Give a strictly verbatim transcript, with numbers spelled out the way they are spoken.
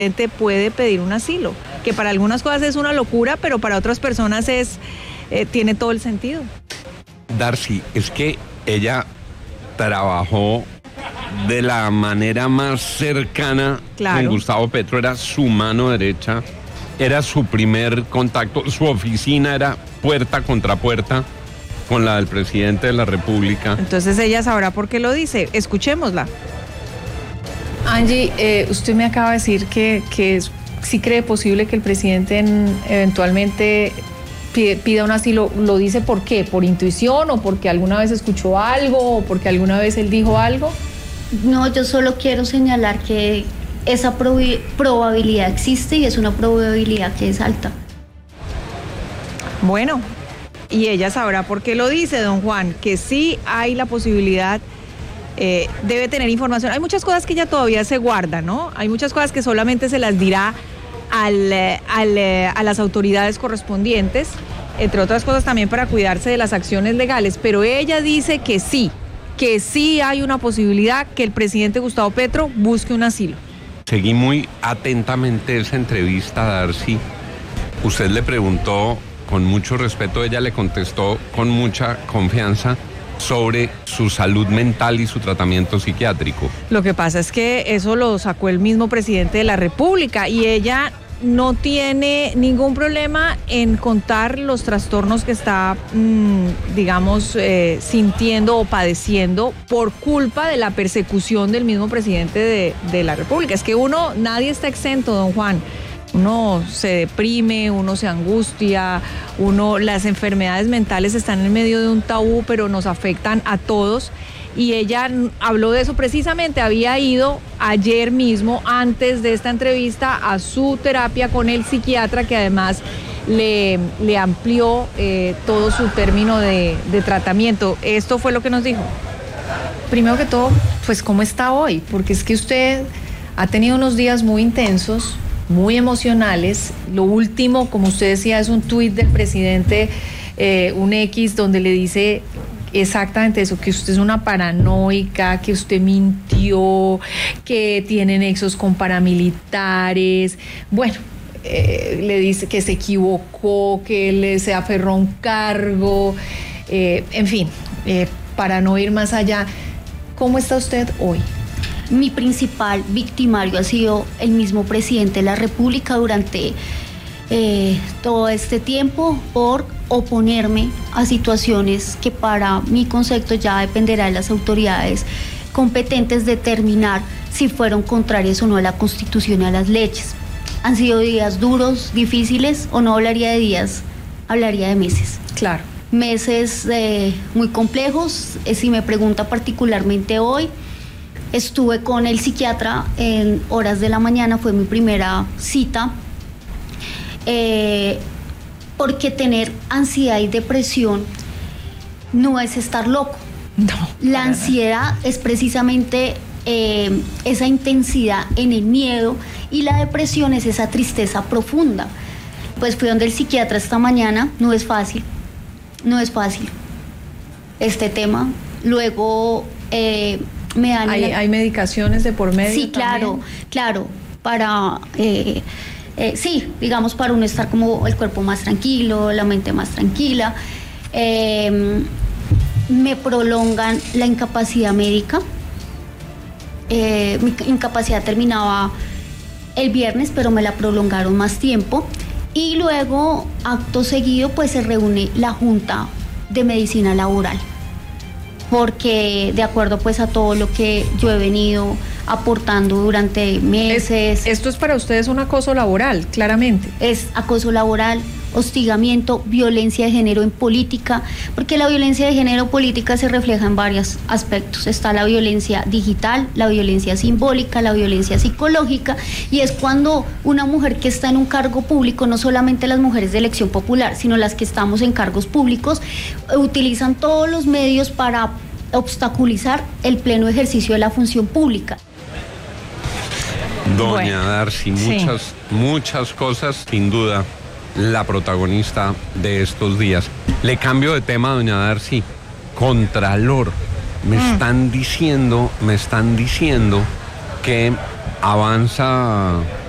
presidente puede pedir un asilo, que para algunas cosas es una locura, pero para otras personas es eh, tiene todo el sentido. Darcy, es que ella trabajó de la manera más cercana claro. con Gustavo Petro, era su mano derecha, era su primer contacto, su oficina era puerta contra puerta con la del presidente de la República. Entonces ella sabrá por qué lo dice, escuchémosla. Angie, eh, usted me acaba de decir que, que sí cree posible que el presidente en, eventualmente pide, pida un asilo. ¿Lo dice por qué? ¿Por intuición o porque alguna vez escuchó algo o porque alguna vez él dijo algo? No, yo solo quiero señalar que esa prob- probabilidad existe y es una probabilidad que es alta. Bueno, y ella sabrá por qué lo dice, don Juan, que sí hay la posibilidad. Eh, debe tener información. Hay muchas cosas que ella todavía se guarda, ¿no? Hay muchas cosas que solamente se las dirá al, al, a las autoridades correspondientes, entre otras cosas también para cuidarse de las acciones legales, pero ella dice que sí, que sí hay una posibilidad que el presidente Gustavo Petro busque un asilo. Seguí muy atentamente esa entrevista, Darcy. Usted le preguntó con mucho respeto, ella le contestó con mucha confianza sobre su salud mental y su tratamiento psiquiátrico. Lo que pasa es que eso lo sacó el mismo presidente de la República y ella no tiene ningún problema en contar los trastornos que está, mmm, digamos, eh, sintiendo o padeciendo por culpa de la persecución del mismo presidente de, de la República. Es que uno, nadie está exento, don Juan. Uno se deprime, uno se angustia, uno, las enfermedades mentales están en medio de un tabú, pero nos afectan a todos. Y ella habló de eso precisamente, había ido ayer mismo, antes de esta entrevista, a su terapia con el psiquiatra, que además le, le amplió eh, todo su término de, de tratamiento. Esto fue lo que nos dijo. Primero que todo, pues ¿cómo está hoy? Porque es que usted ha tenido unos días muy intensos, muy emocionales. Lo último, como usted decía, es un tuit del presidente, eh, un X, donde le dice exactamente eso, que usted es una paranoica, que usted mintió, que tiene nexos con paramilitares. Bueno, eh, le dice que se equivocó, que le se aferró a un cargo, eh, en fin, eh, para no ir más allá. ¿Cómo está usted hoy? Mi principal victimario ha sido el mismo presidente de la República durante eh, todo este tiempo por oponerme a situaciones que para mi concepto ya dependerá de las autoridades competentes determinar si fueron contrarias o no a la Constitución y a las leyes. Han sido días duros, difíciles, o no hablaría de días, hablaría de meses. Claro. Meses eh, muy complejos. Eh, si me pregunta particularmente hoy, estuve con el psiquiatra en horas de la mañana, fue mi primera cita, eh, porque tener ansiedad y depresión no es estar loco. No. La ansiedad es precisamente eh, esa intensidad en el miedo y la depresión es esa tristeza profunda. Pues fui donde el psiquiatra esta mañana, no es fácil, no es fácil este tema. Luego eh, me dan... ¿Hay, la... ¿Hay medicaciones de por medio? Sí, claro, también? claro, para... Eh, eh, sí, digamos, para uno estar como el cuerpo más tranquilo, la mente más tranquila. Eh, me prolongan la incapacidad médica. Eh, mi incapacidad terminaba el viernes, pero me la prolongaron más tiempo. Y luego, acto seguido, pues se reúne la Junta de Medicina Laboral, porque de acuerdo pues a todo lo que yo he venido aportando durante meses. Es, esto es para ustedes un acoso laboral, claramente. Es acoso laboral, hostigamiento, violencia de género en política, porque la violencia de género política se refleja en varios aspectos. Está la violencia digital, la violencia simbólica, la violencia psicológica, y es cuando una mujer que está en un cargo público, no solamente las mujeres de elección popular, sino las que estamos en cargos públicos, utilizan todos los medios para obstaculizar el pleno ejercicio de la función pública. Doña Bueno, Darcy, muchas, sí. muchas cosas, sin duda, la protagonista de estos días. Le cambio de tema, doña Darcy. Contralor, me mm. están diciendo, me están diciendo que avanza